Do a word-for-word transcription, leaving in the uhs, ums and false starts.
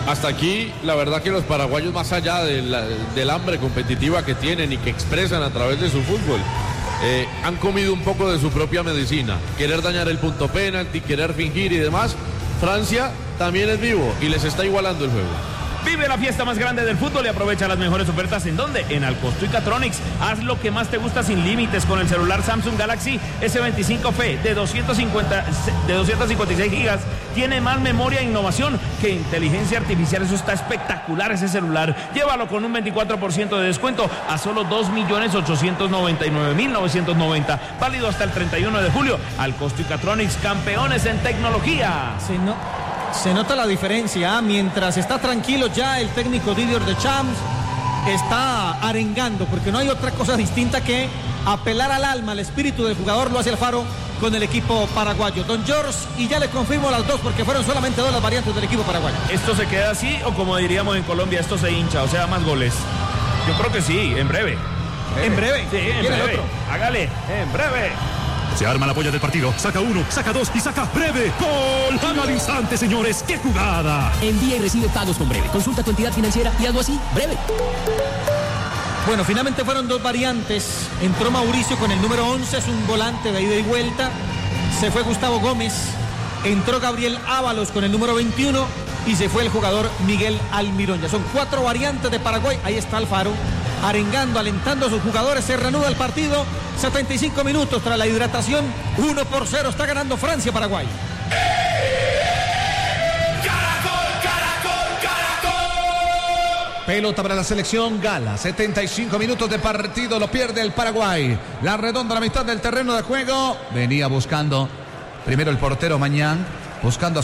Hasta aquí, la verdad que los paraguayos, más allá de la, del hambre competitiva que tienen y que expresan a través de su fútbol, eh, han comido un poco de su propia medicina. Querer dañar el punto penalti, querer fingir y demás. Francia también es vivo y les está igualando el juego. Vive la fiesta más grande del fútbol y aprovecha las mejores ofertas. ¿En dónde? En Alcosto y Catronics. Haz lo que más te gusta sin límites con el celular Samsung Galaxy ese veinticinco F de doscientos cincuenta, de doscientos cincuenta y seis gigas. Tiene más memoria e innovación que inteligencia artificial. Eso está espectacular, ese celular. Llévalo con un veinticuatro por ciento de descuento a solo dos millones ochocientos noventa y nueve mil novecientos noventa. Válido hasta el treinta y uno de julio. Alcosto y Catronics, campeones en tecnología. Sí, no. Se nota la diferencia, ¿eh? Mientras está tranquilo ya el técnico Didier Deschamps está arengando, porque no hay otra cosa distinta que apelar al alma, al espíritu del jugador. Lo hace Alfaro con el equipo paraguayo. Don George, y ya le confirmo las dos, porque fueron solamente dos las variantes del equipo paraguayo. ¿Esto se queda así o, como diríamos en Colombia, esto se hincha, o sea, más goles? Yo creo que sí, en breve. ¿En breve? Sí, en breve. Otro? Hágale, en breve. Se arma la polla del partido, saca uno, saca dos y saca Breve. ¡Gol! ¡Gana al instante, señores! ¡Qué jugada! Envía y recibe pagos con Breve. Consulta tu entidad financiera y hazlo así, Breve. Bueno, finalmente fueron dos variantes. Entró Mauricio con el número once, es un volante de ida y vuelta. Se fue Gustavo Gómez. Entró Gabriel Ábalos con el número veintiuno y se fue el jugador Miguel Almirón. Ya son cuatro variantes de Paraguay. Ahí está Alfaro, arengando, alentando a sus jugadores. Se reanuda el partido. setenta y cinco minutos tras la hidratación. uno por cero está ganando Francia Paraguay. Caracol, Caracol, Caracol. Pelota para la selección Gala. setenta y cinco minutos de partido. Lo pierde el Paraguay. La redonda a la mitad del terreno de juego. Venía buscando primero el portero Mañán. Buscando a